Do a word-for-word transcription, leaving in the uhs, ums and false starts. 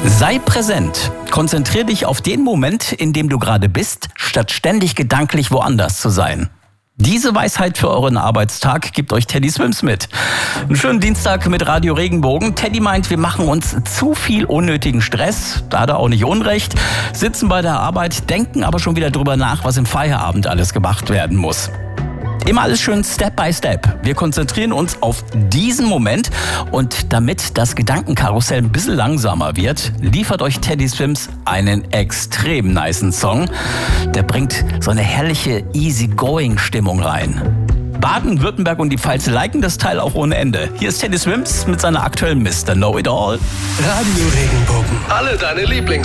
Sei präsent. Konzentrier dich auf den Moment, in dem du gerade bist, statt ständig gedanklich woanders zu sein. Diese Weisheit für euren Arbeitstag gibt euch Teddy Swims mit. Einen schönen Dienstag mit Radio Regenbogen. Teddy meint, wir machen uns zu viel unnötigen Stress, da hat er auch nicht Unrecht, sitzen bei der Arbeit, denken aber schon wieder drüber nach, was im Feierabend alles gemacht werden muss. Immer alles schön Step by Step. Wir konzentrieren uns auf diesen Moment und damit das Gedankenkarussell ein bisschen langsamer wird, liefert euch Teddy Swims einen extrem nicen Song. Der bringt so eine herrliche Easy-Going-Stimmung rein. Baden-Württemberg und die Pfalz liken das Teil auch ohne Ende. Hier ist Teddy Swims mit seiner aktuellen Mister Know It All. Radio Regenbogen. Alle deine Lieblings